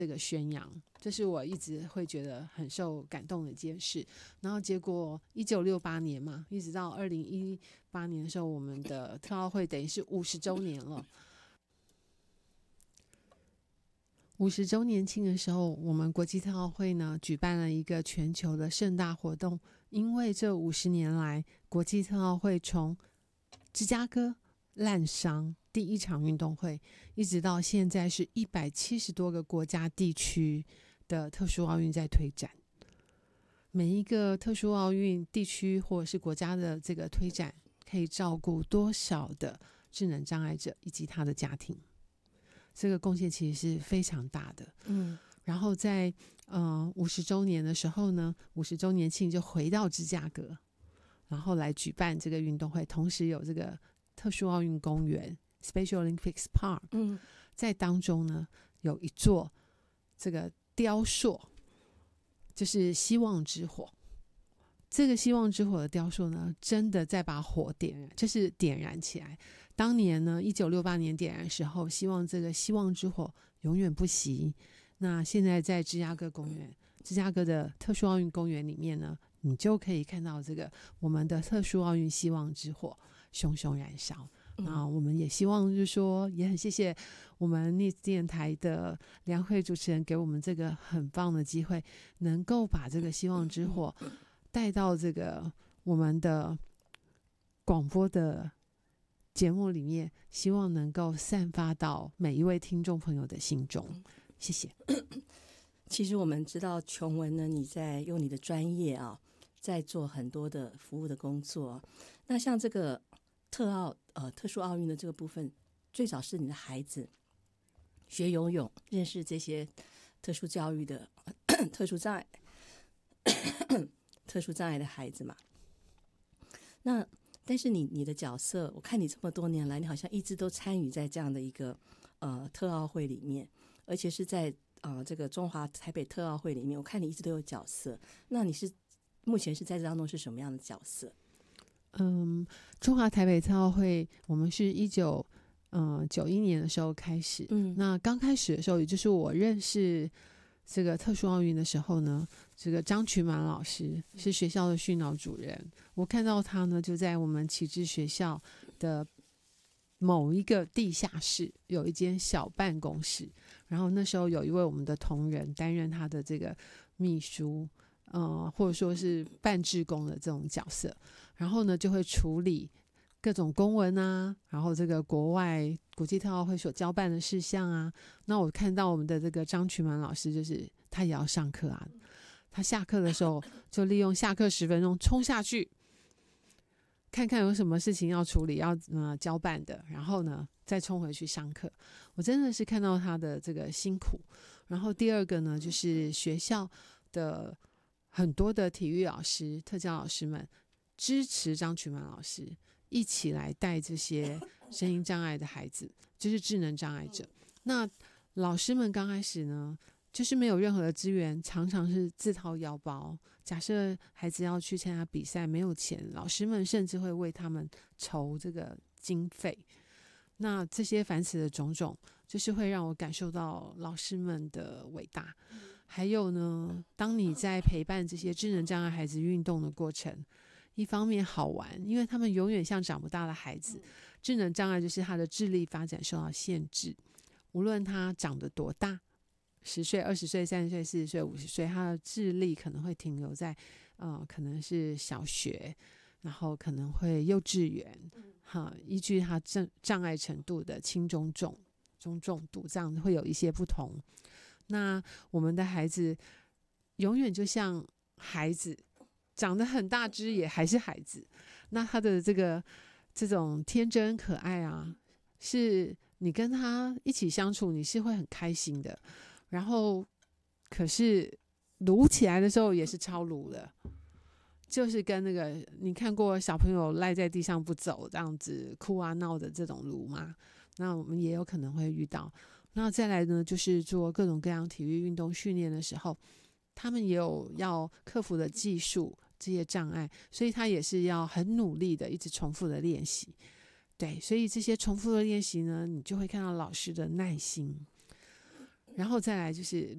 这个宣扬，这是我一直会觉得很受感动的一件事。然后结果1968年嘛，一直到2018年的时候，我们的特奥会等于是50周年了。50周年庆的时候，我们国际特奥会呢举办了一个全球的盛大活动。因为这50年来，国际特奥会从芝加哥滥觞第一场运动会，一直到现在是170多个国家地区的特殊奥运在推展。每一个特殊奥运地区或者是国家的这个推展，可以照顾多少的智能障碍者以及他的家庭，这个贡献其实是非常大的。然后在50周年的时候呢，50周年庆就回到芝加哥，然后来举办这个运动会，同时有这个特殊奥运公园 Special Olympics Park，在当中呢有一座这个雕塑，就是希望之火。这个希望之火的雕塑呢，真的在把火点燃，就是点燃起来。当年呢，1968年点燃的时候，希望这个希望之火永远不熄。那现在在芝加哥公园，芝加哥的特殊奥运公园里面呢，你就可以看到这个我们的特殊奥运希望之火熊熊燃烧。那我们也希望就是说，也很谢谢我们 NIS 电台的梁慧主持人给我们这个很棒的机会，能够把这个希望之火带到这个我们的广播的节目里面，希望能够散发到每一位听众朋友的心中。谢谢。 其实我们知道琼文呢，你在用你的专业啊，在做很多的服务的工作。那像这个特殊奥运的这个部分，最早是你的孩子学游泳，认识这些特殊教育的特殊障碍的孩子嘛。那但是你的角色，我看你这么多年来，你好像一直都参与在这样的一个特奥会里面，而且是在这个中华台北特奥会里面，我看你一直都有角色。那你是目前是在这当中是什么样的角色？ 中华台北特奥会，我们是1991年的时候开始。那刚开始的时候，也就是我认识这个特殊奥运的时候呢，这个张群满老师是学校的训导主任。我看到他呢，就在我们启智学校的某一个地下室有一间小办公室，然后那时候有一位我们的同仁担任他的这个秘书，或者说是半志工的这种角色，然后呢就会处理各种公文啊，然后这个国外国际特奥会所交办的事项啊。那我看到我们的这个张群满老师，就是他也要上课啊，他下课的时候就利用下课10分钟冲下去看看有什么事情要处理要交办的，然后呢再冲回去上课。我真的是看到他的这个辛苦。然后第二个呢，就是学校的很多的体育老师、特教老师们支持张群满老师一起来带这些声音障碍的孩子，就是智能障碍者。那老师们刚开始呢，就是没有任何的资源，常常是自掏腰包。假设孩子要去参加比赛没有钱，老师们甚至会为他们筹这个经费。那这些凡此的种种，就是会让我感受到老师们的伟大。还有呢，当你在陪伴这些智能障碍孩子运动的过程，一方面好玩，因为他们永远像长不大的孩子。智能障碍就是他的智力发展受到限制，无论他长得多大，10岁、20岁、30岁、40岁、50岁，他的智力可能会停留在可能是小学，然后可能会幼稚园，依据他障碍程度的轻中重、中重度，这样会有一些不同。那我们的孩子永远就像孩子，长得很大只也还是孩子。那他的这种天真可爱啊，是你跟他一起相处，你是会很开心的。然后可是撸起来的时候也是超撸的，就是跟那个你看过小朋友赖在地上不走这样子哭啊闹的这种撸吗？那我们也有可能会遇到。那再来呢，就是做各种各样体育运动训练的时候，他们也有要克服的技术这些障碍，所以他也是要很努力的一直重复的练习。对，所以这些重复的练习呢，你就会看到老师的耐心。然后再来就是